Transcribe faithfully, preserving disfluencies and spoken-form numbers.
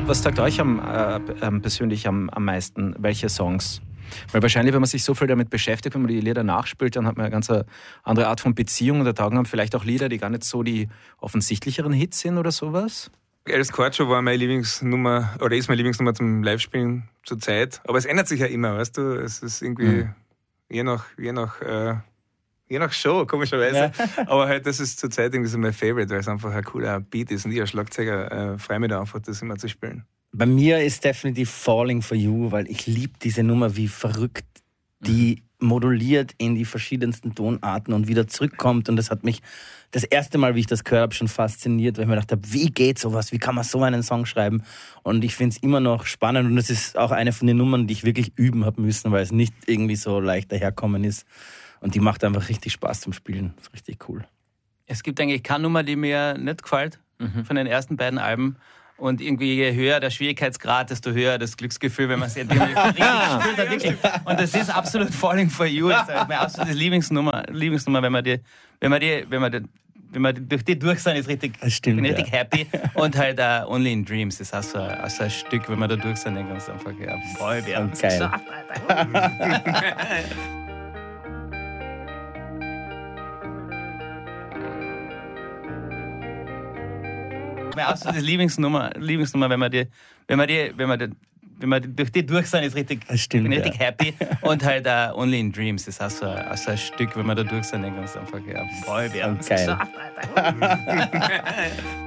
Was sagt euch am, äh, persönlich am, am meisten? Welche Songs? Weil wahrscheinlich, wenn man sich so viel damit beschäftigt, wenn man die Lieder nachspielt, dann hat man eine ganz andere Art von Beziehung. Und da taugen haben vielleicht auch Lieder, die gar nicht so die offensichtlicheren Hits sind oder sowas. El Scorcho war meine Lieblingsnummer, oder ist meine Lieblingsnummer zum Live-Spielen zur Zeit. Aber es ändert sich ja immer, weißt du? Es ist irgendwie mhm. je nach, je nach, äh, je nach Show, komischerweise. Ja. Aber halt, das ist zur Zeit irgendwie so mein Favorite, weil es einfach ein cooler Beat ist. Und ich als Schlagzeuger äh, freue mich da einfach, das immer zu spielen. Bei mir ist definitiv Falling for You, weil ich liebe diese Nummer wie verrückt, die mhm. moduliert in die verschiedensten Tonarten und wieder zurückkommt. Und das hat mich das erste Mal, wie ich das gehört habe, schon fasziniert, weil ich mir gedacht habe, wie geht sowas? Wie kann man so einen Song schreiben? Und ich finde es immer noch spannend und es ist auch eine von den Nummern, die ich wirklich üben habe müssen, weil es nicht irgendwie so leicht daherkommen ist. Und die macht einfach richtig Spaß zum Spielen. Das ist richtig cool. Es gibt eigentlich keine Nummer, die mir nicht gefällt, mhm. von den ersten beiden Alben. Und irgendwie je höher der Schwierigkeitsgrad, desto höher das Glücksgefühl, wenn man es richtig gespielt hat. Wirklich. Und das ist absolut Falling for You. Das ist halt meine absolute Lieblingsnummer, Lieblingsnummer, wenn man die, wenn man die, wenn man die, wenn man durch die durch sind, ist richtig, stimmt, bin richtig ja. happy. Und halt uh, Only in Dreams ist auch so, auch so ein Stück, wenn man da durch sind, denkt man sich einfach, ja, voll, wir haben es geschafft, Alter. Meine absolute Lieblingsnummer, Lieblingsnummer, wenn man die, wenn man die, wenn man die, wenn man die, durch die durch sind, ist richtig, stimmt, bin richtig ja. happy. Und halt uh, Only in Dreams ist auch so, auch so ein Stück, wenn man da durch sind, denkt man sich einfach, ja, voll, wir haben es geschafft, Alter.